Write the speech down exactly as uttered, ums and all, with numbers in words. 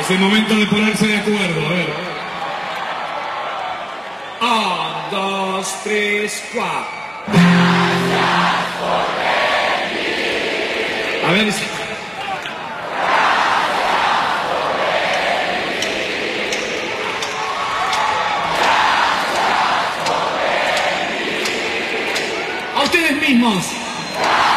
Es el momento de ponerse de acuerdo, a ver. Un, dos, tres, cuatro. Gracias por venir. A ver si... Gracias por venir. Gracias por venir. A ustedes mismos.